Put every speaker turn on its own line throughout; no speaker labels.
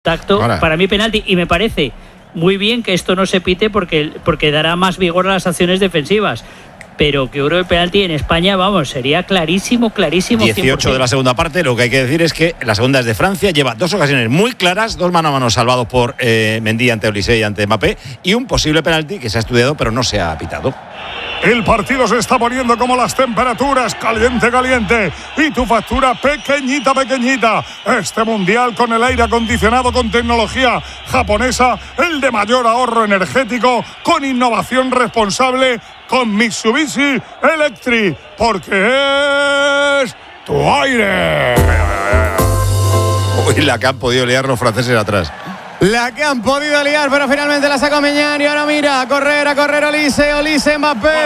Tacto, para mí penalti, y me parece muy bien que esto no se pite porque dará más vigor a las acciones defensivas. Pero que creo que el penalti en España, vamos, sería clarísimo.
18
100%.
de la segunda parte. Lo que hay que decir es que la segunda es de Francia. Lleva dos ocasiones muy claras, dos mano a mano salvados por Mendy ante Olise y ante Mbappé, y un posible penalti que se ha estudiado pero no se ha pitado.
El partido se está poniendo como las temperaturas, caliente, y tu factura pequeñita. Este mundial con el aire acondicionado con tecnología japonesa, el de mayor ahorro energético, con innovación responsable, con Mitsubishi Electric, porque es tu aire.
Uy, la que han podido liar los franceses atrás.
La que han podido liar, pero finalmente la sacó Meñán y ahora mira, a correr Olise, Mbappé,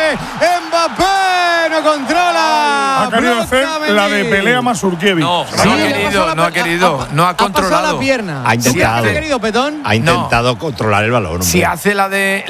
no controla.
Ha querido hacer la de pelea Mazurkiewicz.
No ha controlado.
Ha pasado la pierna.
Ha intentado.
¿Sí ha querido, Petón?
Ha intentado controlar el balón.
Si hace la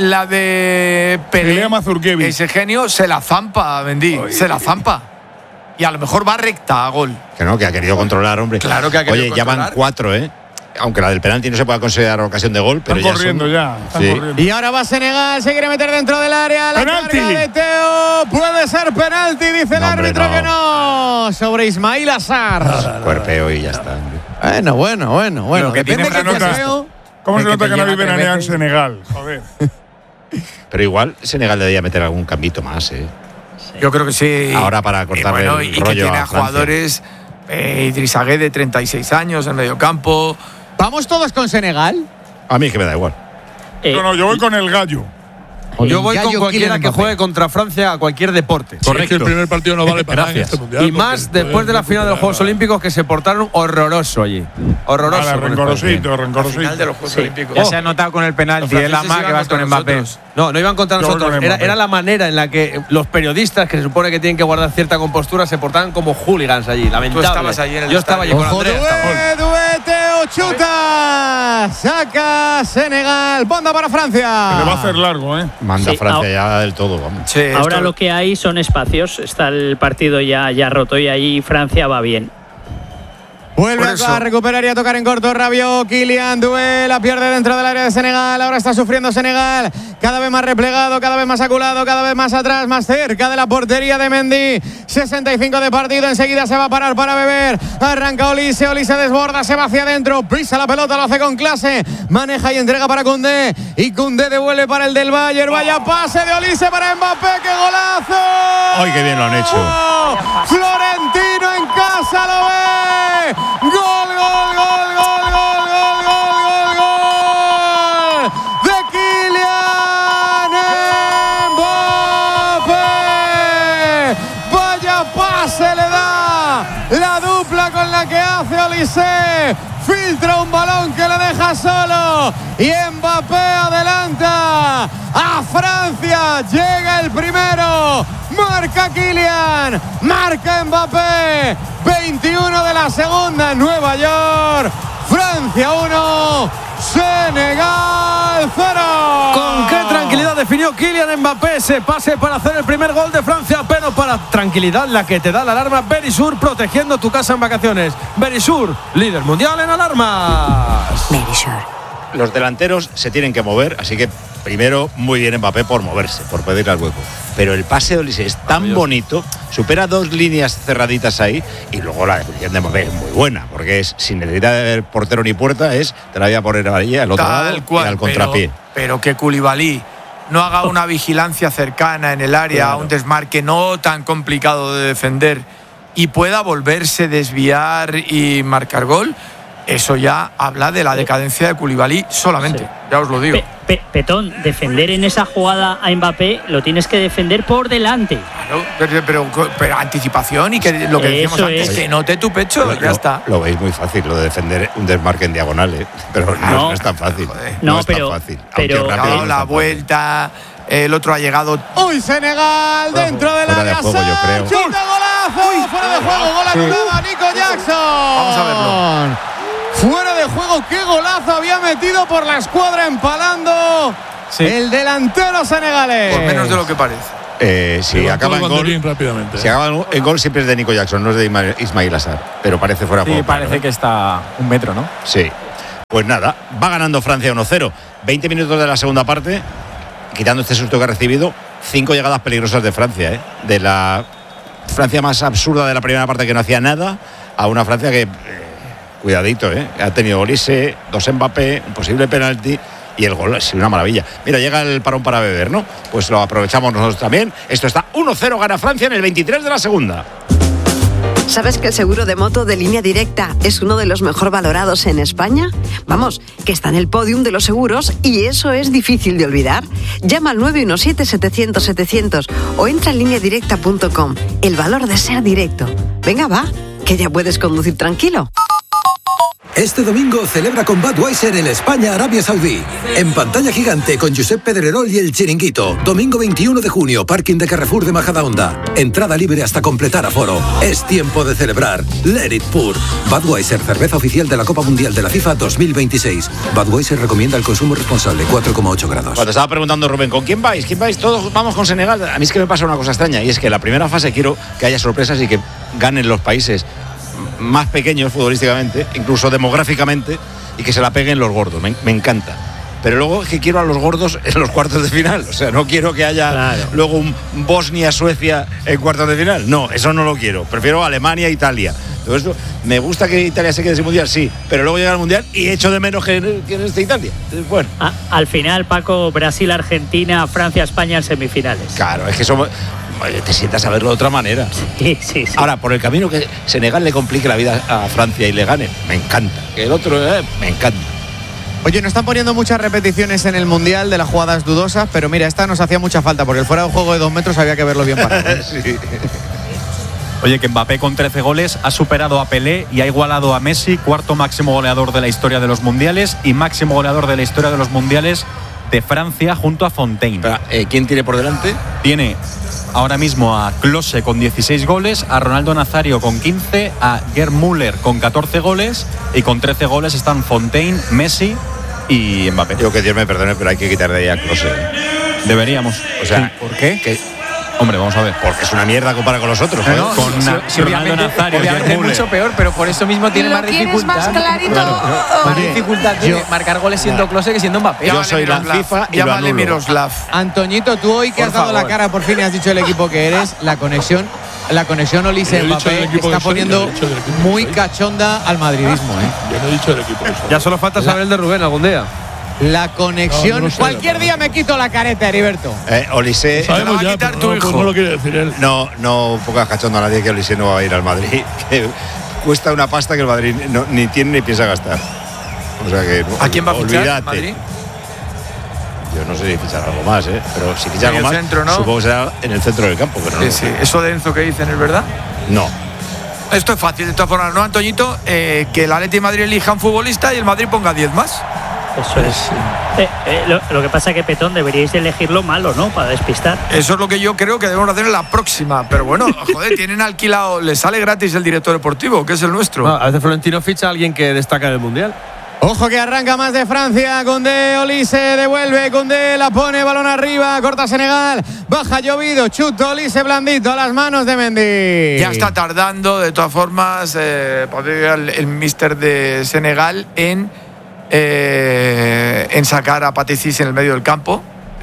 de
pelea Mazurkiewicz,
ese genio se la zampa, Mendy, se la zampa. Y a lo mejor va recta a gol.
Que ha querido controlar, hombre.
Claro que ha querido controlar.
Ya van 4, aunque la del penalti no se pueda considerar ocasión de gol, pero
están
ya
corriendo.
Y ahora va Senegal, se quiere meter dentro del área. La
¡Penalti!
carga de Teo, puede ser penalti, dice el árbitro que no. Sobre Ismail Assar.
Cuerpeo y ya está.
Bueno.
Que
Depende
tiene
que
Teo. ¿Cómo se nota que no vive en Senegal? Joder.
Pero igual Senegal debería meter algún cambito más,
Yo creo que sí.
Ahora para cortar el rollo
y que tiene a jugadores, Idrissa Gueye de 36 años en medio campo.
¿Vamos todos con Senegal?
A mí es que me da igual.
No, yo voy con el gallo.
Yo voy con cualquiera que juegue contra Francia a cualquier deporte.
Correcto. Es que el primer partido no vale para nada en este mundial.
Y más después de la final de los Juegos Olímpicos, que se portaron horroroso allí. Horroroso.
Rencorosito.
Final de los Juegos Olímpicos.
Ya se ha notado con el penalti, la más que vas con Mbappé. No iban contra nosotros. Era la manera en la que los periodistas, que se supone que tienen que guardar cierta compostura, se portaban como hooligans allí. Lamentable.
Tú estabas allí en el
Yo estaba allí con Andrea.
Teo chuta. Saca Senegal. Banda para Francia.
Le va a hacer largo,
Manda Francia ya del todo, vamos.
Sí, ahora lo que hay son espacios. Está el partido ya roto y ahí Francia va bien.
Vuelve a recuperar y a tocar en corto. Rabiot, Kylian, la pierde dentro del área de Senegal. Ahora está sufriendo Senegal. Cada vez más replegado, cada vez más aculado, cada vez más atrás, más cerca de la portería de Mendy. 65 de partido. Enseguida se va a parar para beber. Arranca Olise desborda, se va hacia adentro. Pisa la pelota, lo hace con clase. Maneja y entrega para Koundé. Y Koundé devuelve para el del Bayern. Vaya pase de Olise para Mbappé. ¡Qué golazo!
¡Ay, qué bien lo han hecho!
Florentino en casa lo ve. ¡Gol! De Kylian Mbappé. Vaya pase le da la dupla con la que hace Olise. Filtra un balón que le deja solo y Mbappé adelanta a Francia. Llega el primero. Marca Kylian. Marca Mbappé. 21 de la segunda en Nueva York. Francia 1, Senegal 0.
Con qué tranquilidad definió Kylian Mbappé ese pase para hacer el primer gol de Francia, pero para tranquilidad la que te da la alarma Verisur, protegiendo tu casa en vacaciones. Verisur, líder mundial en alarmas.
Verisur.
Los delanteros se tienen que mover, así que primero muy bien Mbappé por moverse, por pedirle al hueco. Pero el pase de Olise es tan bonito, supera dos líneas cerraditas ahí, y luego la definición de Mbappé es muy buena, porque es sin necesidad de ver portero ni puerta, te la voy a poner ahí al otro lado y al contrapié.
Pero que Koulibaly no haga una vigilancia cercana en el área, un desmarque no tan complicado de defender y pueda volverse, desviar y marcar gol. Eso ya habla de la decadencia de Koulibaly solamente, ya os lo digo.
Petón, defender en esa jugada a Mbappé lo tienes que defender por delante.
Claro, pero anticipación y que lo que decíamos antes, que note tu pecho, ya está.
Lo veis muy fácil, lo de defender un desmarque en diagonal, pero no es tan fácil.
No
es
pero,
tan fácil.
Pero
dado la vuelta, el otro ha llegado.
¡Uy, Senegal! Dentro del área.
Fuera de juego, yo creo.
¡Chuta, golazo! ¡Fuera de juego! ¡Gol anulado a Nico Jackson!
Vamos a verlo.
Fuera de juego, qué golazo había metido por la escuadra empalando el delantero senegalés.
Por menos de lo que parece.
Si acaba en gol, si acaba en gol siempre es de Nico Jackson, no es de Ismail Assar, pero parece fuera de juego.
Sí, parece que está un metro, ¿no?
Sí. Pues nada, va ganando Francia 1-0. 20 minutos de la segunda parte, quitando este susto que ha recibido, 5 llegadas peligrosas de Francia, ¿eh? De la Francia más absurda de la primera parte, que no hacía nada, a una Francia que, cuidadito, ha tenido Olise, 2 Mbappé, un posible penalti y el gol, sí, una maravilla. Mira, llega el parón para beber, ¿no? Pues lo aprovechamos nosotros también. Esto está 1-0, gana Francia en el 23 de la segunda.
¿Sabes que el seguro de moto de Línea Directa es uno de los mejor valorados en España? Vamos, que está en el podium de los seguros y eso es difícil de olvidar. Llama al 917-700-700 o entra en lineadirecta.com. El valor de ser directo. Venga, va, que ya puedes conducir tranquilo.
Este domingo celebra con Budweiser el España-Arabia Saudí. En pantalla gigante con Josep Pedrerol y El Chiringuito. Domingo 21 de junio, parking de Carrefour de Majadahonda. Entrada libre hasta completar aforo. Es tiempo de celebrar. Let it pour. Budweiser, cerveza oficial de la Copa Mundial de la FIFA 2026. Budweiser recomienda el consumo responsable, 4,8 grados.
Cuando estaba preguntando Rubén, ¿con quién vais? ¿Quién vais? Todos vamos con Senegal. A mí es que me pasa una cosa extraña, y es que en la primera fase quiero que haya sorpresas y que ganen los países más pequeños futbolísticamente, incluso demográficamente, y que se la peguen los gordos. Me encanta. Pero luego es que quiero a los gordos en los cuartos de final. O sea, no quiero que haya luego un Bosnia-Suecia en cuartos de final. No, eso no lo quiero. Prefiero Alemania-Italia. Todo esto, me gusta que Italia se quede sin mundial, sí, pero luego llega el mundial y echo de menos que en esta Italia. Bueno.
Al final, Paco, Brasil, Argentina, Francia, España en semifinales.
Claro, es que somos... Te sientas a verlo de otra manera.
Sí.
Ahora, por el camino que Senegal le complique la vida a Francia y le gane, me encanta. Que el otro, me encanta.
Oye, no están poniendo muchas repeticiones en el Mundial de las jugadas dudosas, pero mira, esta nos hacía mucha falta, porque el fuera de juego de 2 metros había que verlo bien parado.
Sí.
Oye, que Mbappé con 13 goles ha superado a Pelé y ha igualado a Messi, cuarto máximo goleador de la historia de los mundiales y máximo goleador de la historia de los mundiales de Francia junto a Fontaine.
Pero, ¿quién tiene por delante?
Tiene ahora mismo a Klose con 16 goles, a Ronaldo Nazario con 15, a Gerd Müller con 14 goles y con 13 goles están Fontaine, Messi y Mbappé.
Digo que Dios me perdone, pero hay que quitar de ahí a Klose.
Deberíamos.
O sea,
sí. ¿Por qué? Hombre, vamos a ver.
Porque es una mierda comparado con los otros.
No, con Ronaldo Nazario,
obviamente es mucho peor, pero por eso mismo tiene más dificultad.
¿Más clarito?
Claro. Más dificultad tiene marcar goles siendo Klose que siendo Mbappé.
Yo soy la FIFA y lo anulo.
Miroslav.
Antoñito, tú hoy que has dado la cara por fin y has dicho el equipo que eres, la conexión Olise-Mbappé está poniendo muy cachonda al madridismo.
Yo no he dicho el equipo.
Ya solo falta saber el de Rubén algún día.
La conexión.
No sé,
cualquier día me quito la careta, Heriberto.
Olise.
Sabemos ya, pero no lo quiere decir él.
No pongas cachondo a nadie que Olise no va a ir al Madrid. Que cuesta una pasta que el Madrid ni tiene ni piensa gastar. O sea que.
¿A quién va a fichar?
Olvídate.
Madrid.
Yo no sé si fichar algo más, pero si fichar algo más,
centro, ¿no?
supongo que será en el centro del campo. Pero no.
Sí. ¿Eso de Enzo que dicen es verdad?
No.
Esto es fácil, de todas formas, ¿no, Antoñito? Que el Atleti de Madrid elija un futbolista y el Madrid ponga 10 más.
Eso es. Lo que pasa es que, Petón, deberíais de elegir lo malo, ¿no? Para despistar.
Eso es lo que yo creo que debemos hacer en la próxima. Pero bueno, joder, tienen alquilado, les sale gratis el director deportivo, que es el nuestro.
No, a veces Florentino ficha a alguien que destaca en el Mundial.
Ojo que arranca más de Francia. Koundé, Olise, devuelve. Koundé la pone, balón arriba. Corta Senegal. Baja Llovido. Chuto, Olise blandito a las manos de Mendy.
Ya está tardando, de todas formas, el míster de Senegal en sacar a Patecis en el medio del campo.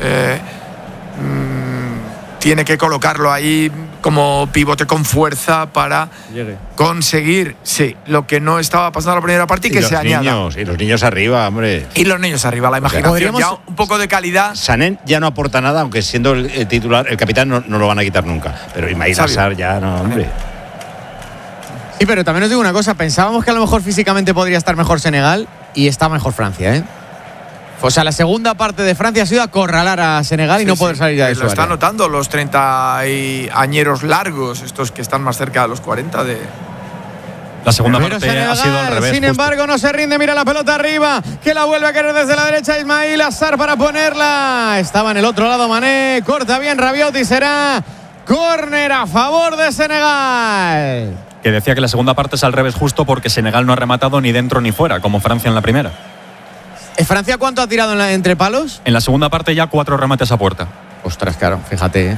Tiene que colocarlo ahí como pivote con fuerza para conseguir, lo que no estaba pasando en la primera parte y que se añada.
Y los niños arriba, hombre.
Y los niños arriba, la imaginación, ya un poco de calidad.
Sané ya no aporta nada, aunque siendo el titular, el capitán no lo van a quitar nunca. Pero Ismaïl Assar ya no, hombre.
Sí, pero también os digo una cosa, pensábamos que a lo mejor físicamente podría estar mejor Senegal y está mejor Francia, O sea, la segunda parte de Francia ha sido acorralar a Senegal y no poder salir de eso.
Lo están notando los 30 añeros largos, estos que están más cerca de los 40 de...
La segunda
pero
parte
Senegal,
ha sido al revés.
Sin embargo, no se rinde, mira la pelota arriba, que la vuelve a querer desde la derecha Ismaïl Assar para ponerla. Estaba en el otro lado Mané, corta bien Rabiot y será córner a favor de Senegal.
Que decía que la segunda parte es al revés justo porque Senegal no ha rematado ni dentro ni fuera, como Francia en la primera.
¿Francia cuánto ha tirado entre palos?
En la segunda parte ya 4 remates a puerta.
Ostras, claro, fíjate,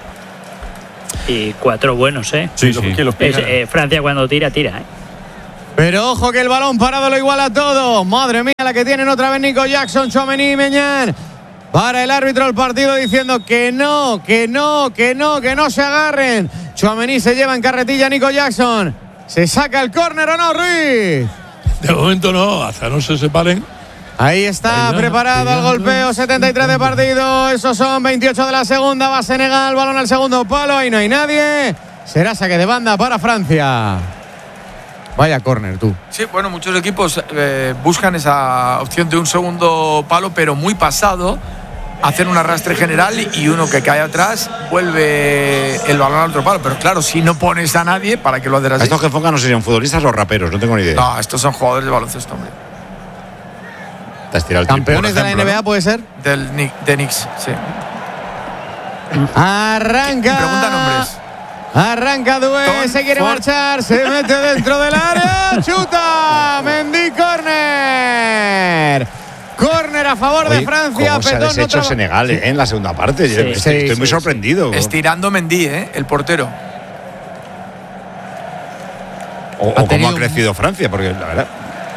Y 4 buenos,
Sí.
Francia cuando tira,
Pero ojo que el balón parado lo iguala todo. Madre mía, la que tienen otra vez Nico Jackson, Tchouaméni y Maignan. Para el árbitro del partido diciendo que no se agarren. Tchouaméni se lleva en carretilla a Nico Jackson. ¿Se saca el córner o no, Ruiz?
De momento no, hasta no se separen.
Ahí está, preparado el golpeo, 73 de partido. Esos son 28 de la segunda. Va Senegal, balón al segundo palo. Ahí no hay nadie. Será saque de banda para Francia. Vaya córner, tú.
Sí, bueno, muchos equipos buscan esa opción de un segundo palo, pero muy pasado. Hacen un arrastre general y uno que cae atrás vuelve el balón al otro palo. Pero claro, si no pones a nadie, ¿para qué lo haces así?
Estos que enfocan no serían futbolistas o raperos, no tengo ni idea.
No, estos son jugadores de baloncesto, hombre.
¿Campeones de la NBA, puede ser?
De Knicks, sí.
Arranca.
Pregunta nombres.
Arranca Doué, se quiere marchar, se mete dentro del área, chuta, Mendy, córner. Córner a favor de Francia.
¿Cómo se ha deshecho Senegal en la segunda parte? Sí, estoy muy sorprendido.
Estirando Mendy, el portero.
O cómo ha crecido Francia, porque la verdad.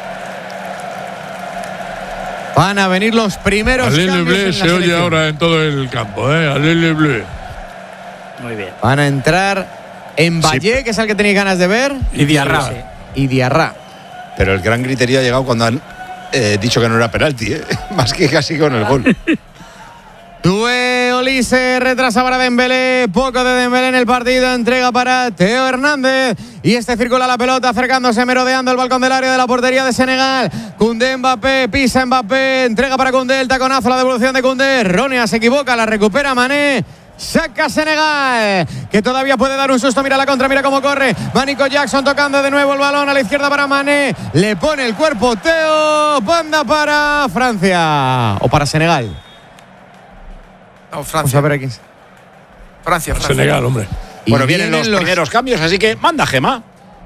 Van a venir los primeros cambios
Bleu se oye ahora en todo el campo, Alele Bleu.
Muy bien.
Van a entrar en Valle, que es el que tenéis ganas de ver.
Y Diarra.
Sí.
Y Diarra.
Pero el gran griterío ha llegado cuando han dicho que no era penalti, más que casi con el gol.
Doué, Olise, retrasa para Dembélé, poco de Dembélé en el partido, entrega para Teo Hernández y este circula la pelota acercándose, merodeando el balcón del área de la portería de Senegal. Koundé, Mbappé, pisa Mbappé, entrega para Koundé, el taconazo, la devolución de Koundé, Ronia se equivoca, la recupera Mané. Saca Senegal, que todavía puede dar un susto. Mira la contra, mira cómo corre. Va Nico Jackson tocando de nuevo el balón a la izquierda para Mané. Le pone el cuerpo Teo. Banda para Francia. O para Senegal.
No, Francia.
Vamos a ver aquí.
Francia.
Senegal, hombre.
Bueno, vienen los primeros cambios, así que manda Gemma.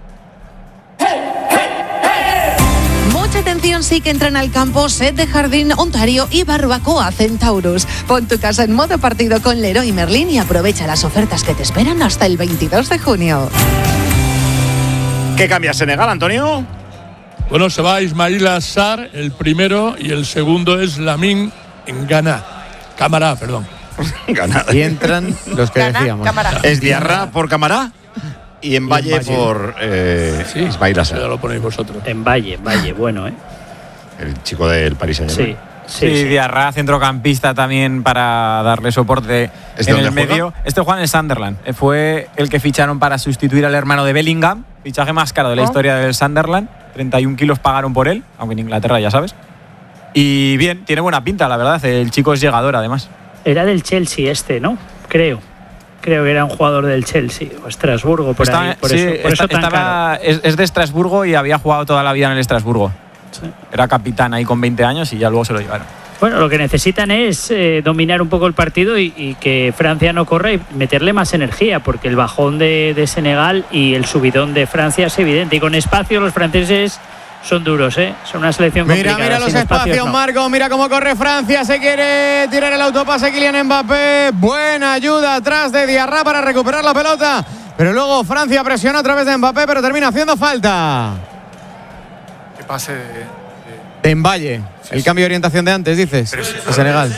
Mucha atención, sí que entran al campo Set de Jardín Ontario y Barbacoa Centaurus. Pon tu casa en modo partido con Leroy Merlin y aprovecha las ofertas que te esperan hasta el 22 de junio.
¿Qué cambia Senegal, Antonio?
Bueno, se va Ismaïla Sarr, el primero, y el segundo es Lamine Camara, perdón.
Y entran los que decíamos.
Es Diarra por Camara y en Valle por Ismaïla Sarr.
Ya lo ponéis vosotros.
En Valle, bueno,
El chico del Paris Saint-Germain.
Sí, Diarra, centrocampista también para darle soporte en el medio. Este juega en el Sunderland. Fue el que ficharon para sustituir al hermano de Bellingham. Fichaje más caro de la historia del Sunderland. 31 kilos pagaron por él, aunque en Inglaterra ya sabes. Y bien, tiene buena pinta, la verdad. El chico es llegador, además.
Era del Chelsea ¿no? Creo que era un jugador del Chelsea o Estrasburgo, por ahí. Por eso tan caro.
Es de Estrasburgo y había jugado toda la vida en el Estrasburgo. Sí. Era capitán ahí con 20 años y ya luego se lo llevaron.
Bueno, lo que necesitan es dominar un poco el partido y que Francia no corra y meterle más energía, porque el bajón de Senegal y el subidón de Francia es evidente. Y con espacio los franceses son duros, Son una selección complicada.
Mira los espacios, no. Marco, mira cómo corre Francia, se quiere tirar el autopase Kylian Mbappé. Buena ayuda atrás de Diarra para recuperar la pelota. Pero luego Francia presiona a través de Mbappé, pero termina haciendo falta.
¿Qué pase
de Mbaye? Sí, el cambio de orientación de antes, dices, de Senegal.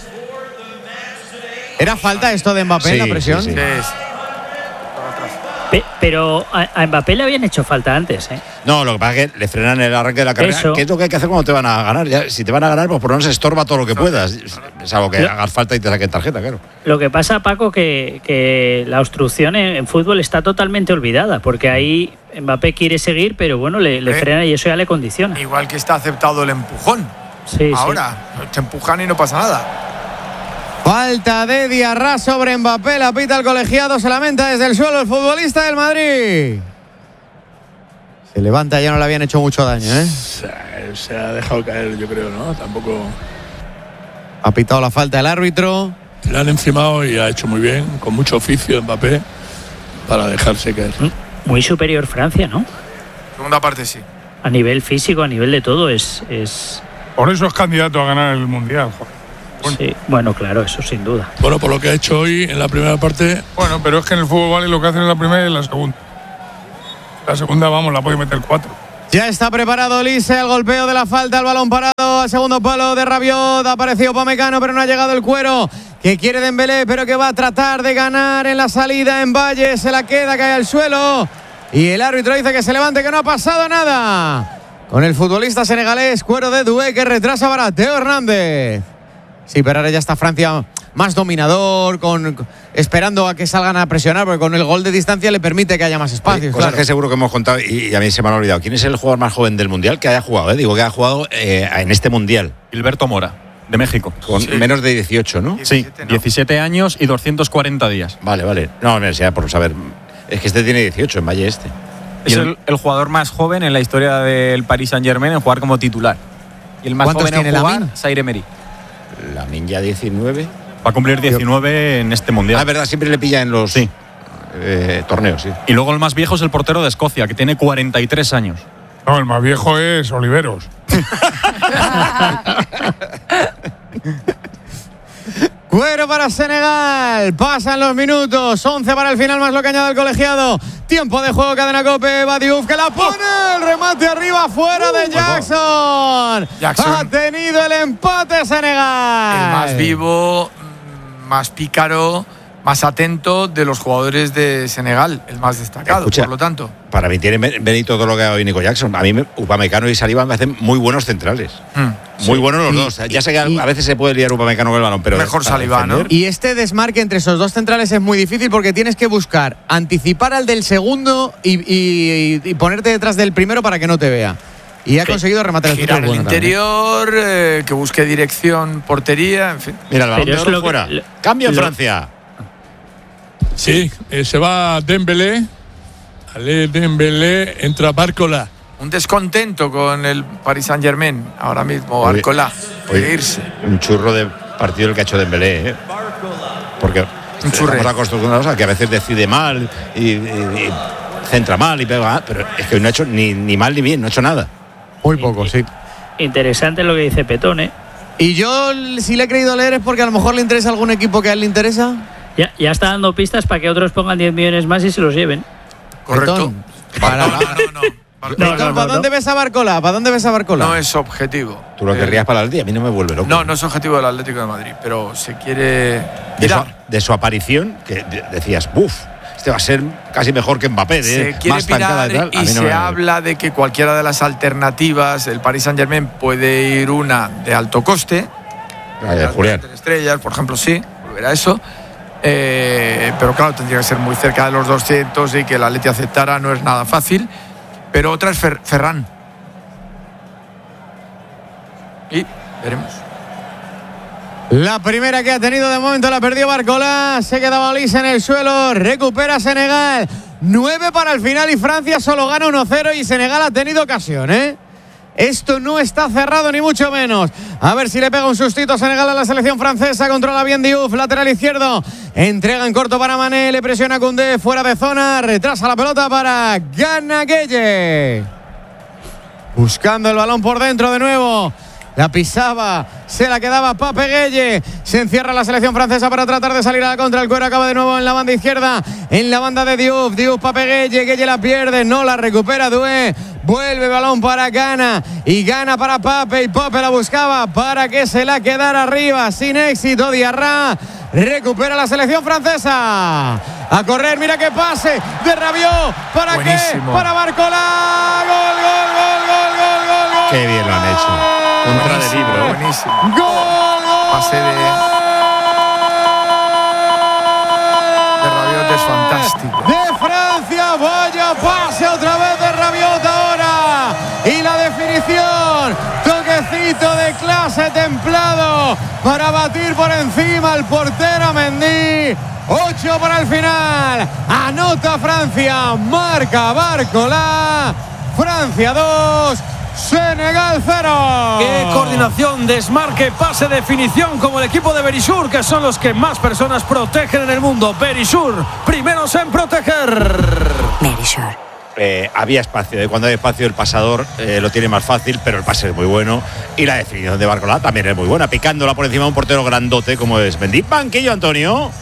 ¿Era falta esto de Mbappé en la presión?
Sí.
Pero a Mbappé le habían hecho falta antes,
No, lo que pasa es que le frenan el arranque de la carrera. ¿Qué es lo que hay que hacer cuando te van a ganar? Ya, si te van a ganar, pues por lo menos estorba todo lo que puedas. Es algo que hagas falta y te saquen tarjeta, claro.
Lo que pasa, Paco, que la obstrucción en fútbol está totalmente olvidada, porque ahí Mbappé quiere seguir, pero bueno, le frena y eso ya le condiciona.
Igual que está aceptado el empujón.
Sí,
ahora te empujan y no pasa nada.
Falta de Diarra sobre Mbappé, la pita el colegiado, se lamenta desde el suelo el futbolista del Madrid. Se levanta, ya no le habían hecho mucho daño,
Se ha dejado caer, yo creo, ¿no? Tampoco.
Ha pitado la falta el árbitro.
Le han encimado y ha hecho muy bien, con mucho oficio Mbappé, para dejarse caer.
Muy superior Francia, ¿no?
Segunda parte sí.
A nivel físico, a nivel de todo, es...
Por eso es candidato a ganar el Mundial, joder.
Sí, bueno, claro, eso sin duda.
Bueno, por lo que ha hecho hoy en la primera parte.
Bueno, pero es que en el fútbol vale lo que hacen en la primera y en la segunda. La segunda, vamos, la puede meter 4.
Ya está preparado Olise, el golpeo de la falta, el balón parado al segundo palo de Rabiot. Ha aparecido Upamecano, pero no ha llegado el cuero que quiere Dembélé, pero que va a tratar de ganar en la salida en Valle. Se la queda, cae al suelo y el árbitro dice que se levante, que no ha pasado nada con el futbolista senegalés. Cuero de Doué que retrasa para Teo Hernández. Sí, pero ahora ya está Francia más dominador, esperando a que salgan a presionar, porque con el gol de distancia le permite que haya más espacio.
Cosas que seguro que hemos contado y a mí se me han olvidado. ¿Quién es el jugador más joven del Mundial que haya jugado? Digo, que ha jugado en este Mundial.
Gilberto Mora, de México.
Con menos de 18, ¿no?
17, 17 años y 240 días.
Vale. No, por saber. Es que este tiene 18 en Valle este.
Es el jugador más joven en la historia del Paris Saint-Germain en jugar como titular. Y el más joven en jugar, Zaire Emery.
Lamine ya 19.
Va a cumplir 19 en este Mundial.
Es verdad, siempre le pilla en los torneos, sí.
Y luego el más viejo es el portero de Escocia, que tiene 43 años.
No, el más viejo es Oliveros.
Cuero para Senegal. Pasan los minutos. 11 para el final, más lo que añade el colegiado. Tiempo de juego, cadena COPE. Va Diouf que la pone. El remate arriba, fuera de Jackson. Ha tenido el empate Senegal.
El más vivo, más pícaro, más atento de los jugadores de Senegal. El más destacado,
escucha,
por lo tanto.
Para mí tiene mérito todo lo que ha dado Nico Jackson. A mí Upamecano y Saliba me hacen muy buenos centrales. Muy buenos los dos. Ya sé que a veces se puede liar Upamecano con el balón, pero
mejor Saliba, ¿no?
Y este desmarque entre esos dos centrales es muy difícil porque tienes que buscar anticipar al del segundo y ponerte detrás del primero para que no te vea. Y ha conseguido rematar el
girar el interior, que busque dirección, portería, en fin.
Mira, el balón de oro fuera. Cambio en Francia.
Sí, se va Dembélé. Ale Dembélé, entra Barcola.
Un descontento con el Paris Saint-Germain ahora mismo, Barcola. Irse.
Un churro de partido el que ha hecho Dembélé, porque estamos acostumbrados a que a veces decide mal y centra mal y pega, pero es que hoy no ha hecho ni mal ni bien, no ha hecho nada.
Muy poco, sí.
Interesante lo que dice Petón, ¿eh?
Y yo, si le he creído leer, es porque a lo mejor le interesa algún equipo que a él le interesa.
Ya está dando pistas para que otros pongan 10 millones más y se los lleven.
Correcto.
¿Para dónde ves a Barcola? ¿Para dónde ves a Barcola?
No es objetivo.
Tú lo querrías para el Atlético, a mí no me vuelve loco.
No es objetivo del Atlético de Madrid, pero se quiere.
De su aparición, que decías, ¡buf! Este va a ser casi mejor que Mbappé.
Se quiere
más
pirar
y tal.
Y se habla de que cualquiera de las alternativas, el Paris Saint-Germain puede ir una de alto coste.
Julián.
Estrellas, por ejemplo, sí, volver a eso. Pero claro, tendría que ser muy cerca de los 200 y que el Atleti aceptara no es nada fácil. Pero otra es Ferran. Y veremos.
La primera que ha tenido de momento la perdió Barcola. Se quedaba Olise en el suelo. Recupera Senegal. 9 para el final y Francia solo gana 1-0 y Senegal ha tenido ocasión, ¿eh? Esto no está cerrado ni mucho menos. A ver si le pega un sustito Senegal a la selección francesa. Controla bien Diouf, lateral izquierdo. Entrega en corto para Mané. Le presiona Koundé fuera de zona. Retrasa la pelota para Gana Gueye. Buscando el balón por dentro de nuevo. La pisaba, se la quedaba Pape Gueye. Se encierra la selección francesa para tratar de salir a la contra. El Cuero acaba de nuevo en la banda izquierda, en la banda de Diouf. Diouf, Pape Gueye, Gueye la pierde, no la recupera Doué. Vuelve balón para Gana y Gana para Pape. Y Pape la buscaba para que se la quedara arriba. Sin éxito, Diarra. Recupera la selección francesa. A correr, mira qué pase de Rabiot. ¿Para
buenísimo.
qué? Para Barcola. Gol.
Qué bien lo han hecho. Contra de libro.
Buenísimo.
¡Gol!
Pase de Rabiot es fantástico.
De Francia, vaya pase otra vez de Rabiot ahora. Y la definición, toquecito de clase templado para batir por encima al portero Mendy. 8 para el final. Anota Francia, marca Barcola. Francia 2. Senegal 0.
Qué coordinación, desmarque, pase, definición, como el equipo de Berisur, que son los que más personas protegen en el mundo. Berisur, primeros en proteger.
Berisur.
Había espacio, cuando hay espacio el pasador lo tiene más fácil, pero el pase es muy bueno y la definición de Barcola también es muy buena, picándola por encima de un portero grandote como es Mendy. Banquillo, Antonio.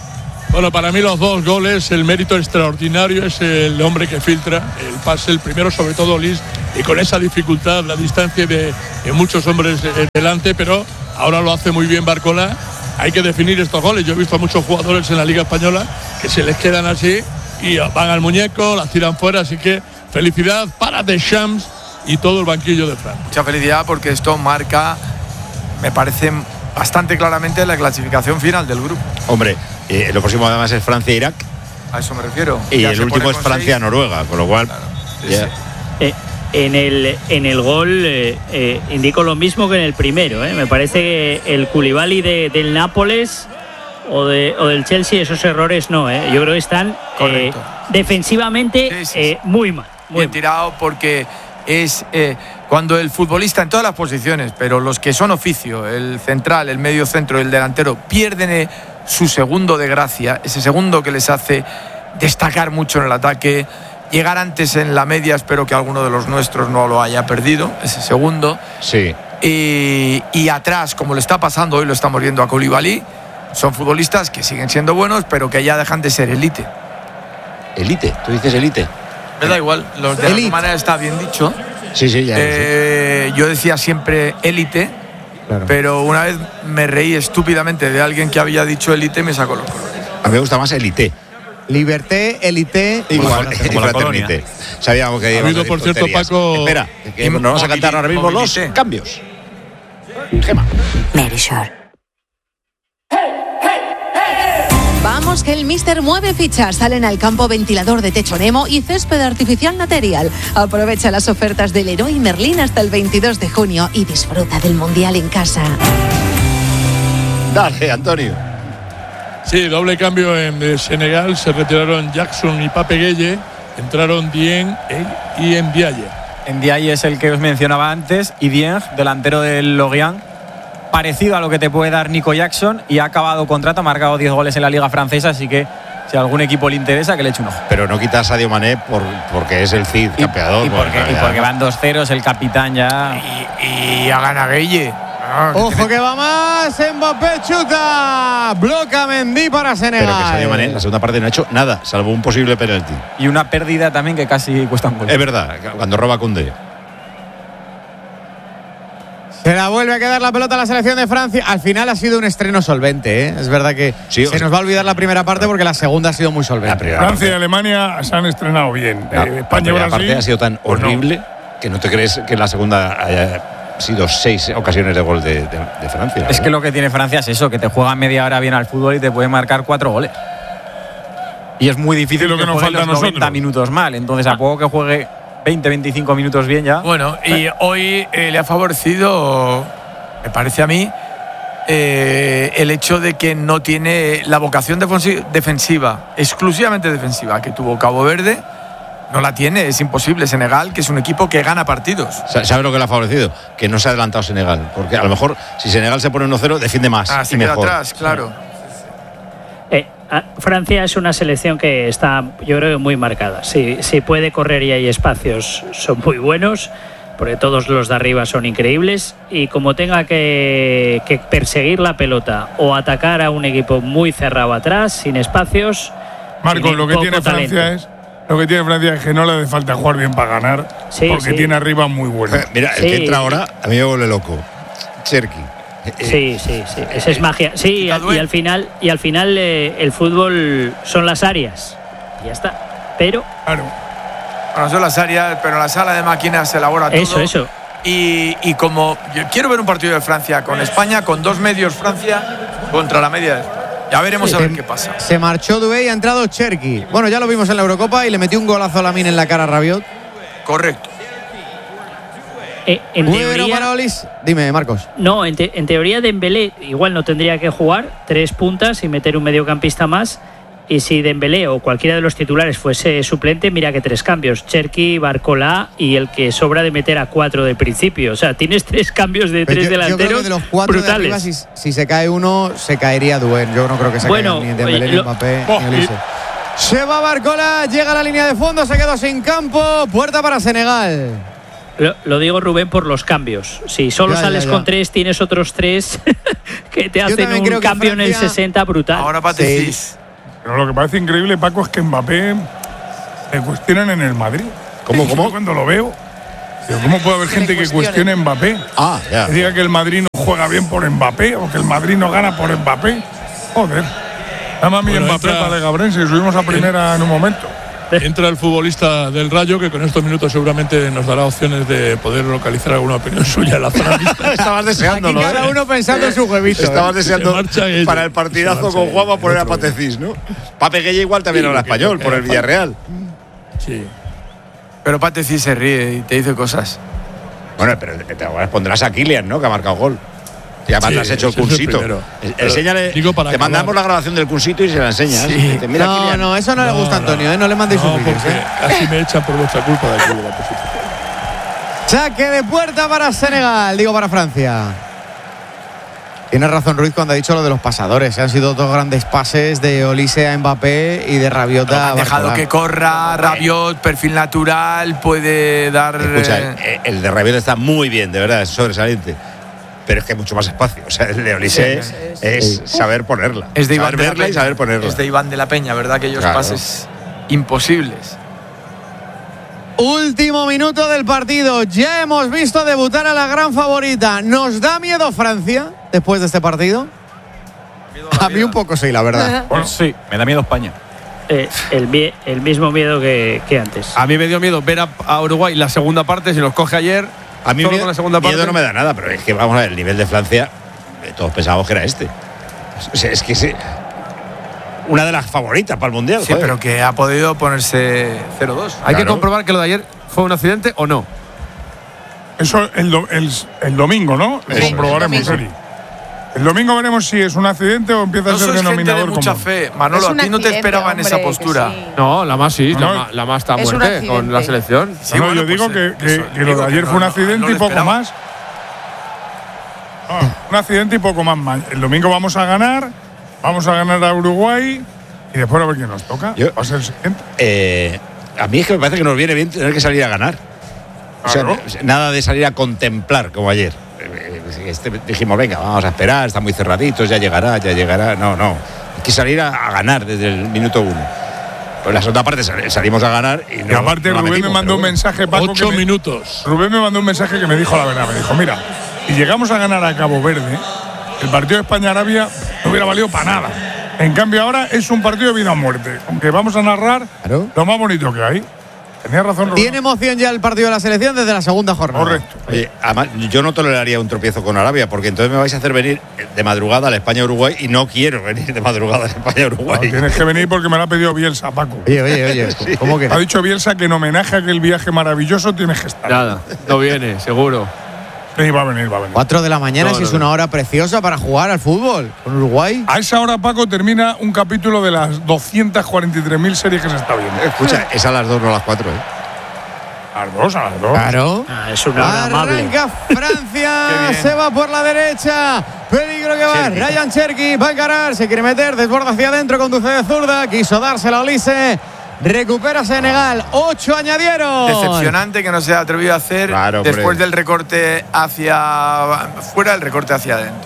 Bueno, para mí los 2 goles, el mérito extraordinario es el hombre que filtra el pase, el primero sobre todo Olise, y con esa dificultad, la distancia de muchos hombres delante, pero ahora lo hace muy bien Barcola. Hay que definir estos goles. Yo he visto a muchos jugadores en la Liga Española que se les quedan así y van al muñeco, las tiran fuera, así que felicidad para Deschamps y todo el banquillo de Francia.
Mucha felicidad porque esto marca, me parece, bastante claramente la clasificación final del grupo.
Hombre, lo próximo además es Francia-Irak.
A eso me refiero.
Y
ya
el último es Francia-Noruega, con lo cual...
Claro.
Sí.
En el gol indico lo mismo que en el primero. Me parece que el Koulibaly del Nápoles o del Chelsea, esos errores no. Yo creo que están defensivamente muy mal.
Muy bien tirado, porque es cuando el futbolista en todas las posiciones, pero los que son oficio, el central, el medio centro, el delantero, pierden su segundo de gracia, ese segundo que les hace destacar mucho en el ataque, llegar antes en la media. Espero que alguno de los nuestros no lo haya perdido, ese segundo.
Sí.
Y atrás, como le está pasando hoy, lo estamos viendo a Koulibaly, son futbolistas que siguen siendo buenos, pero que ya dejan de ser élite.
¿Élite? ¿Tú dices élite?
Me da igual, los de alguna manera está bien dicho.
Sí, ya.
Yo decía siempre élite, claro, pero una vez me reí estúpidamente de alguien que había dicho élite y me sacó los colores.
A mí me gusta más élite.
Liberté, élite,
igual, como la colonia. Sabíamos que
ha habido, por cierto, Paco.
Espera, que nos vamos a cantar ahora mismo los cambios. Gema.
Merisure.
Vamos, que el Mister mueve fichas. Salen al campo ventilador de techo Nemo y césped artificial Material. Aprovecha las ofertas del Leroy Merlin hasta el 22 de junio y disfruta del Mundial en casa.
Dale, Antonio.
Sí, doble cambio en Senegal. Se retiraron Jackson y Pape Gueye. Entraron Dieng y Ndiaye.
Ndiaye es el que os mencionaba antes, y Dieng, delantero del Lorient, parecido a lo que te puede dar Nico Jackson, y ha acabado contrato, ha marcado 10 goles en la Liga Francesa, así que si a algún equipo le interesa, que le eche un ojo.
Pero no quitas a Sadio Mané porque es el Cid campeador.
Y porque van 2-0, el capitán ya.
Y hagan a Gueye.
Ojo que va más, Mbappé chuta, bloca Mendy para Senegal.
Pero que Sadio Mané en la segunda parte no ha hecho nada, salvo un posible penalti.
Y una pérdida también que casi cuesta un gol.
Es verdad, cuando roba Koundé.
Se la vuelve a quedar la pelota a la selección de Francia. Al final ha sido un estreno solvente, Es verdad que nos va a olvidar la primera parte porque la segunda ha sido muy solvente.
Francia y Alemania se han estrenado bien. España y Brasil.
La parte ha sido tan horrible que no te crees que en la segunda haya sido 6 ocasiones de gol de Francia.
Es que lo que tiene Francia es eso, que te juega media hora bien al fútbol y te puede marcar 4 goles. Y es muy difícil
lo que nos falta a nosotros.
90 minutos mal. Entonces, a poco que juegue 20-25 minutos bien ya.
Bueno, y hoy le ha favorecido, me parece a mí, el hecho de que no tiene la vocación defensiva, exclusivamente defensiva, que tuvo Cabo Verde. No la tiene, es imposible. Senegal, que es un equipo que gana partidos.
¿Sabe lo que le ha favorecido? Que no se ha adelantado Senegal. Porque a lo mejor si Senegal se pone 1-0, defiende más y mejor.
Atrás, claro.
Francia es una selección que está, yo creo, muy marcada. Si puede correr y hay espacios, son muy buenos, porque todos los de arriba son increíbles. Y como tenga que perseguir la pelota o atacar a un equipo muy cerrado atrás, sin espacios.
Marcos, lo que tiene Francia es que no le hace falta jugar bien para ganar, porque tiene arriba muy bueno.
Mira, el que entra ahora a mí me vuelve loco. Cherki.
Sí. Esa es magia. Sí, y al final el fútbol son las áreas. Y ya está. Pero.
Claro. Bueno, son las áreas, pero en la sala de máquinas se elabora todo.
Eso.
Y como yo quiero ver un partido de Francia con España, con 2 medios Francia contra la media de España. Ya veremos a ver qué pasa.
Se marchó Doué y ha entrado Cherki. Bueno, ya lo vimos en la Eurocopa y le metió un golazo a Lamine en la cara a Rabiot.
Correcto.
En teoría,
para Olis. Dime, Marcos.
No, en teoría Dembélé igual no tendría que jugar 3 puntas y meter un mediocampista más. Y si Dembélé o cualquiera de los titulares fuese suplente, mira que 3 cambios. Cherki, Barcola y el que sobra de meter a 4 del principio. O sea, tienes 3 cambios de 3 delanteros. Yo creo que
de los 4
brutales.
de arriba, si se cae uno, se caería Doué. Yo no creo que se caiga ni Dembélé, ni Mbappé, ni Olise. Se va Barcola, llega a la línea de fondo, se quedó sin campo. Puerta para Senegal.
Lo digo, Rubén, por los cambios. Si solo sales con 3, tienes otros 3 que te hacen un cambio en el 60 brutal.
Ahora Patricis.
Pero lo que parece increíble, Paco, es que Mbappé le cuestionan en el Madrid.
¿Cómo?
Yo cuando lo veo, digo, ¿cómo puede haber gente que cuestione a Mbappé?
Ya.
Que diga que el Madrid no juega bien por Mbappé o que el Madrid no gana por Mbappé. Joder. Llama a mí Mbappé para Gabrense y subimos a primera en un momento.
Entra el futbolista del Rayo, que con estos minutos seguramente nos dará opciones de poder localizar alguna opinión suya en la zona mixta.
Estabas deseándolo,
Aquí cada uno pensando en su huevito.
Estabas deseando
ella.
para el partidazo con Juan va a poner a Patecís, ¿no? Pape Gueye igual también habla español por el Villarreal.
Sí.
Pero Patecís se ríe y te dice cosas.
Bueno, pero te pondrás a Kylian, ¿no? Que ha marcado gol. Y además le has hecho el cursito. Enséñale. Te mandamos la grabación del cursito y se la enseñas.
Sí.
No, eso no le gusta a Antonio, no le mandéis sus vídeos.
Así me echan por vuestra culpa de aquí de la posición.
Saque de puerta para Senegal, digo para Francia. Tiene razón Ruiz cuando ha dicho lo de los pasadores. Han sido dos grandes pases de Olise a Mbappé y de Rabiot a
Han dejado
Barcola.
que corra, Rabiot, perfil natural, puede dar.
Escucha, el de Rabiot está muy bien, de verdad, es sobresaliente. Pero es que hay mucho más espacio. O sea, el de Olise es saber ponerla.
Es de Iván
saber
de la
verla y
Peña.
saber ponerla.
Es de Iván de la Peña, ¿verdad? Aquellos
Claro.
pases imposibles.
Último minuto del partido. Ya hemos visto debutar a la gran favorita. ¿Nos da miedo Francia después de este partido? A mí un poco sí, la verdad.
Bueno, sí, me da miedo España.
El mismo miedo que antes.
A mí me dio miedo ver a Uruguay la segunda parte, si nos coge ayer.
A mí
solo
miedo,
con la segunda parte.
no me da nada, pero es que vamos a ver, el nivel de Francia, todos pensábamos que era este. O sea, es que sí, una de las favoritas para el Mundial.
Sí, pero que ha podido ponerse 0-2.
Hay que comprobar que lo de ayer fue un accidente o no.
Eso el domingo, ¿no? Lo comprobaremos, Eri. El domingo veremos si es un accidente o empieza a ser denominador
de mucha
común.
fe. Manolo, a ti no te esperaban esa postura.
No, la más sí,
No,
la más está a
es un
muerte con la
accidente.
selección.
Sí,
No,
bueno,
yo digo
pues,
que lo de ayer fue un accidente y poco más. Un accidente y poco más. El domingo vamos a ganar a Uruguay y después a ver quién nos toca. Va a ser el siguiente.
A mí es que me parece que nos viene bien tener que salir a ganar. O sea,
Claro.
nada de salir a contemplar como ayer. Dijimos, venga, vamos a esperar, están muy cerraditos, ya llegará. No. Hay que salir a ganar desde el minuto 1. Pues la segunda parte salimos a ganar y no.
Y aparte
no la
Rubén
metimos,
me mandó un
pero
mensaje, Paco.
8 minutos.
Rubén me mandó un mensaje que me dijo la verdad. Me dijo, mira, si llegamos a ganar a Cabo Verde, el partido de España-Arabia no hubiera valido para nada. En cambio ahora es un partido de vida o muerte. Aunque vamos a narrar lo más bonito que hay. Tenía razón, Rubén.
Tiene emoción ya el partido de la selección desde la segunda jornada.
Correcto.
Oye, además, yo no toleraría un tropiezo con Arabia, porque entonces me vais a hacer venir de madrugada a la España-Uruguay y no quiero venir de madrugada a la
No,
España-Uruguay.
tienes que venir porque me lo ha pedido Bielsa, Paco.
Oye, ¿cómo que?
Ha dicho Bielsa que en homenaje a aquel viaje maravilloso tienes que estar.
Nada, no viene, seguro.
Sí, va a venir.
4 de la mañana,
No,
si
no,
es una hora preciosa para jugar al fútbol con Uruguay.
A esa hora, Paco, termina un capítulo de las 243.000 series que se está viendo.
Escucha, es a las 2, no a las 4.
A las 2.
Claro.
Es una hora amable.
Arranca Francia, se va por la derecha. Peligro que va. Ryan Cherki va a encarar, se quiere meter, desborda hacia adentro, conduce de zurda. Quiso dársela a Olise. Recupera Senegal. 8 añadieron.
Decepcionante que no se ha atrevido a hacer
Claro,
después
hombre.
del recorte hacia fuera, el recorte hacia adentro.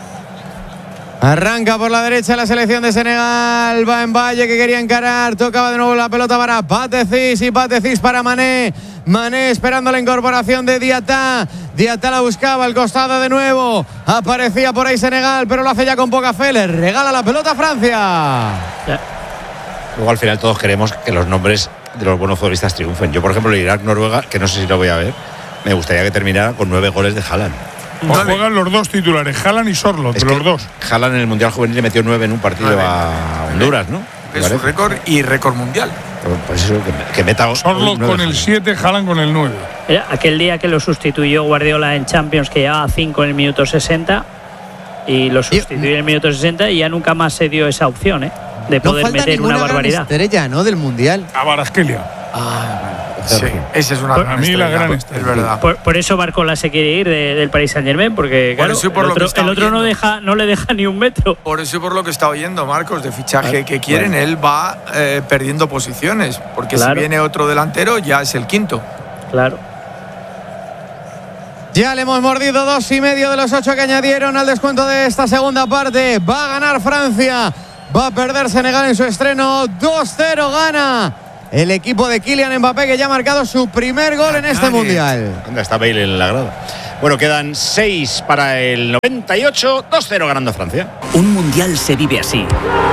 Arranca por la derecha la selección de Senegal. Va en Valle que quería encarar. Tocaba de nuevo la pelota para Patecís y Patecís para Mané. Mané esperando la incorporación de Diatá. Diatá la buscaba al costado de nuevo. Aparecía por ahí Senegal, pero lo hace ya con poca fe. Le regala la pelota a Francia.
Luego al final todos queremos que los nombres de los buenos futbolistas triunfen. Yo, por ejemplo, el Irak-Noruega, que no sé si lo voy a ver, me gustaría que terminara con 9 goles de Haaland.
Juegan los dos titulares, Haaland y Sorloth,
Es
los
que
dos.
Haaland en el Mundial Juvenil le metió 9 en un partido a Honduras, ¿no?
Es su récord y récord mundial.
Pues eso, que meta
Sorloth
9
con el 7, Haaland con el 9.
Era aquel día que lo sustituyó Guardiola en Champions, que llevaba 5 en el minuto 60 y lo sustituyó en el minuto 60 y ya nunca más se dio esa opción, de
No
poder
falta
meter
ninguna
una
gran
barbaridad.
estrella, ¿no? Del Mundial.
A Barasquelia.
Sí, esa es una
Para mí la gran
es
estrella.
verdad.
Por eso Barcola se quiere ir del Paris Saint-Germain, porque
Por
claro,
eso y por
el
lo que
otro,
está
el otro no le deja ni un metro.
Por eso y por lo que está oyendo Marcos de fichaje que quieren, él va perdiendo posiciones, porque
Claro.
si viene otro delantero ya es el quinto.
Claro.
Ya le hemos mordido 2,5 de los 8 que añadieron al descuento de esta segunda parte. Va a ganar Francia. Va a perder Senegal en su estreno. 2-0 gana el equipo de Kylian Mbappé, que ya ha marcado su primer gol en este Mundial.
¿Dónde está Bale en la grada? Bueno, quedan 6 para el 98. 2-0 ganando Francia.
Un Mundial se vive así.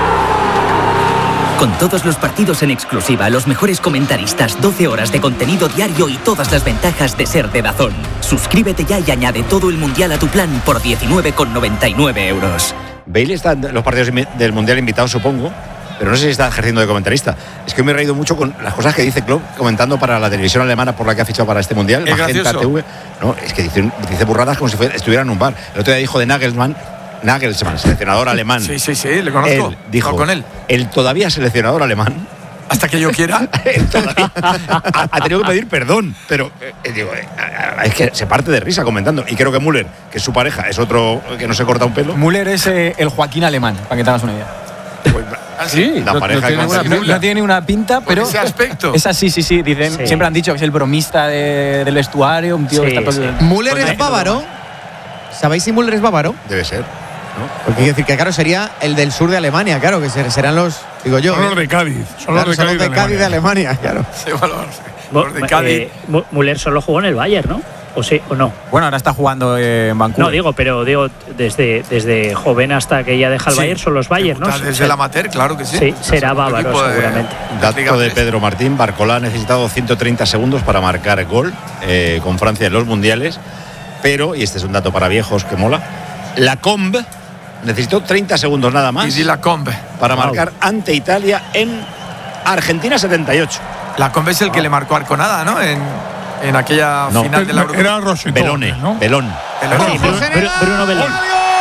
Con todos los partidos en exclusiva, los mejores comentaristas, 12 horas de contenido diario y todas las ventajas de ser de DAZN. Suscríbete ya y añade todo el Mundial a tu plan por 19,99 euros.
Bale está en los partidos del Mundial invitado, supongo, pero no sé si está ejerciendo de comentarista. Es que me he reído mucho con las cosas que dice Klopp comentando para la televisión alemana por la que ha fichado para este Mundial.
Es gracioso.
TV. No, es que dice burradas como si estuviera en un bar. El otro día dijo de Nagelsmann, seleccionador alemán.
Sí, le conozco.
Él dijo,
con él.
El todavía seleccionador alemán.
Hasta que yo quiera.
Él todavía ha tenido que pedir perdón, pero es que se parte de risa comentando. Y creo que Müller, que es su pareja, es otro que no se corta un pelo.
Müller es el Joaquín alemán, para que te hagas una idea.
Sí, la pareja
no tiene una pinta, pero
ese aspecto.
Es así, sí. Dicen,
Sí.
Siempre han dicho que es el bromista del vestuario, un tío que está todo.
Müller
Pues
es bávaro. ¿Sabéis si Müller es bávaro?
Debe ser.
Porque quiero decir que, claro, sería el del sur de Alemania, claro, que serán los, digo yo.
Son los de Cádiz. Son
Claro,
los de Cádiz
de Alemania, claro.
Sí, bueno, los de Cádiz.
Müller solo jugó en el Bayern, ¿no? ¿O sí o no?
Bueno, ahora está jugando en Vancouver.
No, digo desde joven hasta que ya deja el
Sí.
Bayern son los Bayern, ¿no?
Desde el amateur, claro que sí.
Sí, será
Segundo
bávaro,
equipo
seguramente.
Dato de Pedro Martín, Barcola ha necesitado 130 segundos para marcar gol con Francia en los mundiales, pero, y este es un dato para viejos que mola, la Combe necesitó 30 segundos nada más
Y la Combe.
para marcar ante Italia en Argentina 78.
La Combe es el que le marcó Arconada, ¿no? En aquella
No.
final de la Eurocopa.
Era Rosetón,
Belone,
¿no?
Belón.
Sí, Bruno Belón.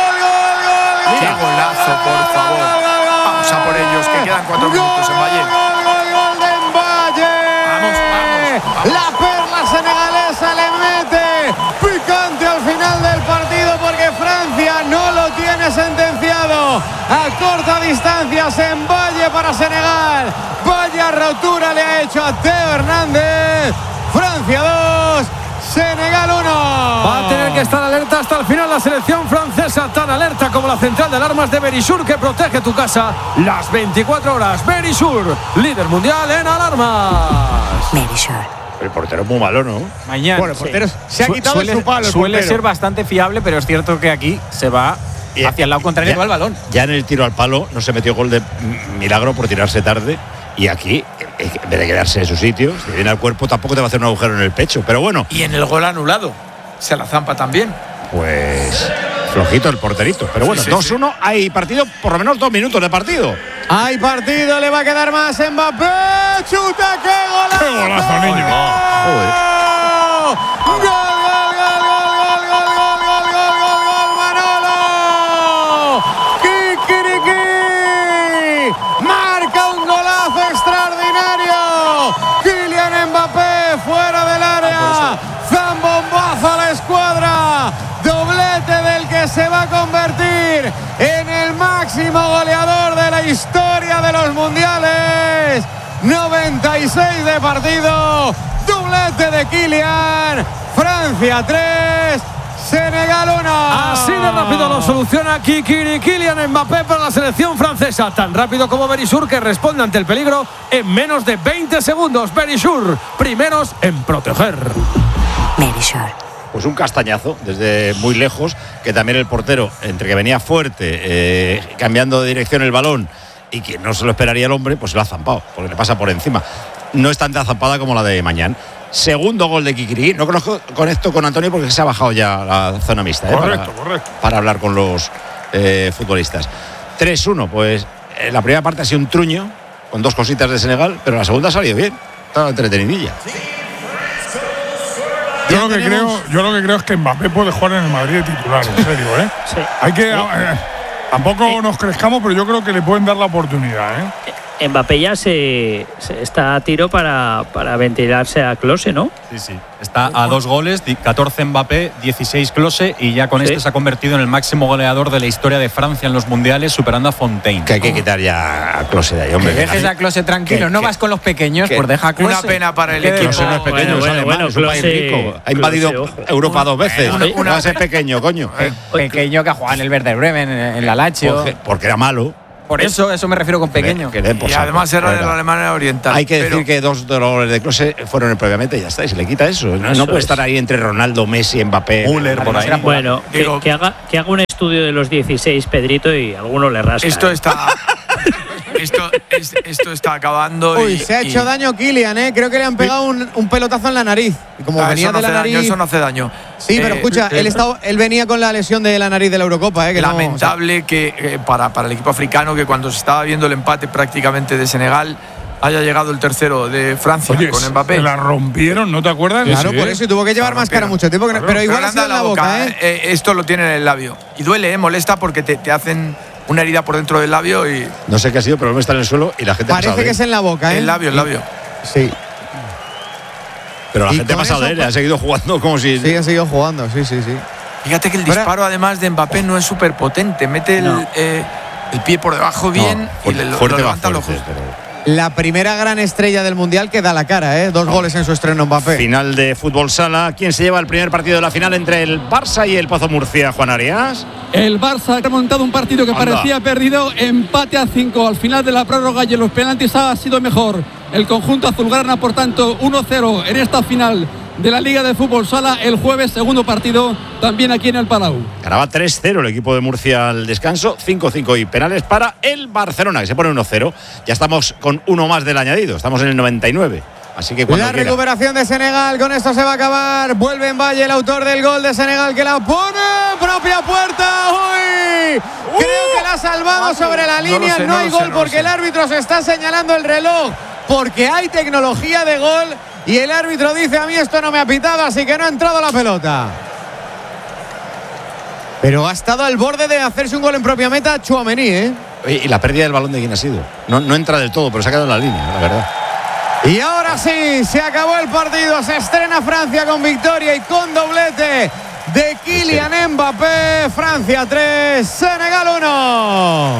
¡Qué golazo, por favor! Vamos a por ellos, que quedan 4 minutos en Valle.
Gol de Mbappé.
Vamos.
La perla senegalesa le mete picante al final del partido, porque Francia no lo tiene sentenciado. A corta distancia se emballe para Senegal. Vaya rotura le ha hecho a Teo Hernández. Francia 2, Senegal 1.
Va a tener que estar alerta hasta el final la selección francesa, tan alerta como la central de alarmas de Verisur, que protege tu casa las 24 horas. Verisur, líder mundial en alarmas.
Verisur.
El portero es muy malo, ¿no?
Mañana.
Bueno, el portero se ha quitado de su palo. El
Suele
portero.
ser bastante fiable, pero es cierto que aquí se va hacia el lado contrario que va el balón.
Ya en el tiro al palo no se metió gol de milagro por tirarse tarde. Y aquí, en vez de quedarse en su sitio, si viene al cuerpo, tampoco te va a hacer un agujero en el pecho. Pero bueno,
Y en el gol anulado. Se la zampa también.
pues flojito el porterito. Pero bueno,
Sí,
2-1, hay partido, por lo menos 2 minutos de partido.
Hay partido, le va a quedar más Mbappé. ¡Chuta, qué golazo!
¡Qué golazo, niño!
Joder.
¡Gol, gol, gol, gol, gol, gol, gol, gol, gol, gol, Manolo! ¡Kikiriki! ¡Marca un golazo extraordinario! Kylian Mbappé fuera del área. ¡Zambombazo a la escuadra! Doblete del que se va a convertir en el máximo goleador de la historia de los mundiales. 96 de partido. Doblete de Kylian. Francia 3, Senegal 1.
Así de rápido lo soluciona Kylian Mbappé para la selección francesa. Tan rápido como Verisur, que responde ante el peligro en menos de 20 segundos. Verisur, primeros en proteger.
Verisur.
Pues un castañazo desde muy lejos, que también el portero, entre que venía fuerte, cambiando de dirección el balón, y que no se lo esperaría el hombre, pues lo ha zampado, porque le pasa por encima. No es tanta zampada como la de Mañán. Segundo gol de Kikiriki. No conecto con Antonio porque se ha bajado ya la zona mixta.
Correcto.
Para hablar con los futbolistas. 3-1, pues la primera parte ha sido un truño, con 2 cositas de Senegal, pero la segunda ha salido bien. Estaba entretenidilla.
Yo lo que creo es que Mbappé puede jugar en el Madrid de titular, en serio, ¿eh?
Sí.
Hay que tampoco nos crezcamos, pero yo creo que le pueden dar la oportunidad, ¿eh?
Mbappé ya se está a tiro para ventilarse a Klose, ¿no?
Sí. Está a 2 goles, 14 Mbappé, 16 Klose, y ya con este se ha convertido en el máximo goleador de la historia de Francia en los mundiales, superando a Fontaine.
Que hay que quitar ya a Klose de ahí, hombre.
Que dejes a Klose tranquilo, no vas con los pequeños, pues deja a Klose.
Una pena para el
Que
equipo.
Klose no es pequeño, es alemán, es un país rico. Ha invadido Europa 2 veces. No va a ser pequeño, coño.
Pequeño que ha jugado en el Werder Bremen, en la Lazio.
Porque era malo.
Por eso me refiero con pequeño.
Y además era de la Alemania Oriental.
Hay que decir que 2 de los goles de Klose fueron previamente y ya está, y se le quita eso. No puede estar ahí entre Ronaldo, Messi, Mbappé,
Müller, por ahí.
Bueno, que haga un estudio de los 16, Pedrito, y alguno le rasca.
Esto está acabando.
Uy, se ha hecho daño Kylian, creo que le han pegado un pelotazo en la nariz. Y como venía de la nariz.
Eso no hace daño.
Sí, pero escucha, él venía con la lesión de la nariz de la Eurocopa. Que
lamentable que para el equipo africano, que cuando se estaba viendo el empate prácticamente de Senegal, haya llegado el tercero de Francia.
Oye,
con Mbappé.
La rompieron, ¿no te acuerdas?
Claro, por eso, y tuvo que llevar máscara mucho tiempo. Pero igual ha sido en la boca.
Esto lo tiene en el labio. Y duele, molesta porque te hacen una herida por dentro del labio y…
No sé qué ha sido, pero no está en el suelo y la gente
parece que es en la boca,
El labio.
Sí.
Pero la gente ha pasado de él, ha seguido jugando como si…
Sí, ha seguido jugando, sí.
Fíjate que el disparo, además de Mbappé, no es súper potente. Mete el pie por debajo bien y lo levanta los ojos.
La primera gran estrella del Mundial que da la cara, 2 goles en su estreno Mbappé.
Final de fútbol sala. ¿Quién se lleva el primer partido de la final entre el Barça y el Pozo Murcia, Juan Arias?
El Barça ha remontado un partido que parecía perdido, empate a 5. Al final de la prórroga y en los penaltis ha sido mejor el conjunto azulgrana, por tanto 1-0 en esta final de la Liga de Fútbol Sala. El jueves, segundo partido también aquí en el Palau.
Ganaba 3-0 el equipo de Murcia al descanso, 5-5 y penales para el Barcelona, que se pone 1-0. Ya estamos con uno más del añadido, estamos en el 99. Así que cuando
la recuperación de Senegal, con esto se va a acabar. Vuelve en Valle, el autor del gol de Senegal, que la pone propia puerta. ¡Uy! Creo que la ha salvado sobre la línea. No hay gol porque el árbitro se está señalando el reloj, porque hay tecnología de gol. Y el árbitro dice: a mí esto no me ha pitado, así que no ha entrado la pelota. Pero ha estado al borde de hacerse un gol en propia meta Tchouaméni,
Oye, ¿y la pérdida del balón de quién ha sido? No entra del todo, pero se ha quedado en la línea, la verdad.
Y ahora sí, se acabó el partido. Se estrena Francia con victoria y con doblete de Kylian Mbappé. Francia 3, Senegal 1.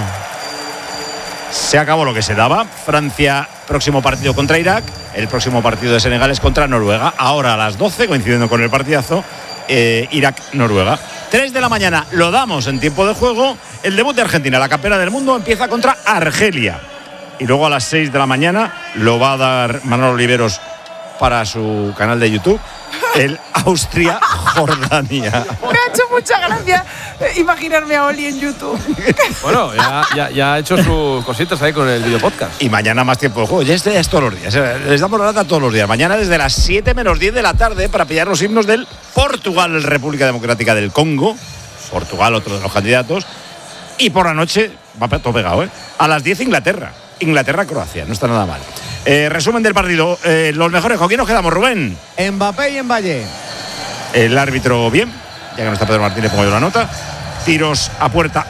Se acabó lo que se daba. Francia, próximo partido contra Irak. El próximo partido de Senegal es contra Noruega. Ahora a las 12, coincidiendo con el partidazo, Irak-Noruega. 3 de la mañana, lo damos en tiempo de juego. El debut de Argentina, la campeona del mundo, empieza contra Argelia. Y luego a las 6 de la mañana lo va a dar Manolo Oliveros para su canal de YouTube. El Austria-Jordania.
Me ha hecho mucha gracia imaginarme a Oli en YouTube.
Bueno, ya ha hecho sus cositas ahí con el video podcast.
Y mañana más tiempo de juego. Ya es todos los días. Les damos la lata todos los días. Mañana desde las 7 menos 10 de la tarde para pillar los himnos del Portugal, República Democrática del Congo. Portugal, otro de los candidatos. Y por la noche, va todo pegado, a las 10 Inglaterra-Croacia. No está nada mal. Resumen del partido. Los mejores. ¿Con quién nos quedamos, Rubén?
Mbappé y en Valle.
El árbitro bien. Ya que no está Pedro Martínez, pongo yo la nota. Tiros a puerta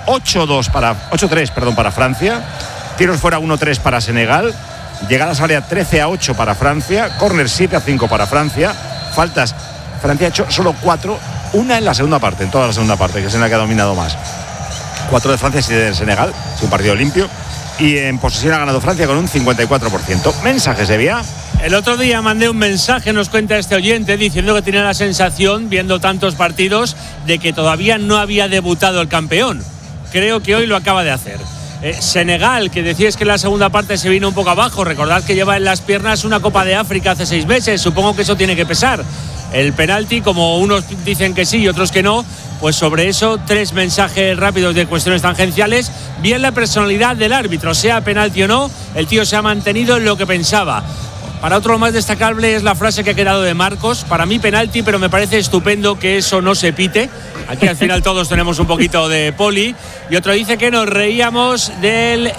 8-3 para Francia. Tiros fuera 1-3 para Senegal. Llegadas a área 13-8 para Francia. Córner 7-5 para Francia. Faltas. Francia ha hecho solo 4. Una en la segunda parte, en toda la segunda parte, que es en la que ha dominado más. 4 de Francia y 7 de Senegal. Es un partido limpio. Y en posesión ha ganado Francia con un 54%. Mensajes de vía.
El otro día mandé un mensaje, nos cuenta este oyente, diciendo que tenía la sensación, viendo tantos partidos, de que todavía no había debutado el campeón. Creo que hoy lo acaba de hacer. Senegal, que decíais que en la segunda parte se vino un poco abajo. Recordad que lleva en las piernas una Copa de África hace 6 meses. Supongo que eso tiene que pesar. El penalti, como unos dicen que sí y otros que no, pues sobre eso 3 mensajes rápidos de cuestiones tangenciales. Bien la personalidad del árbitro, sea penalti o no, el tío se ha mantenido en lo que pensaba. Para otro, lo más destacable es la frase que ha quedado de Marcos. Para mí penalti, pero me parece estupendo que eso no se pite. Aquí al final todos tenemos un poquito de poli. Y otro dice que nos reíamos del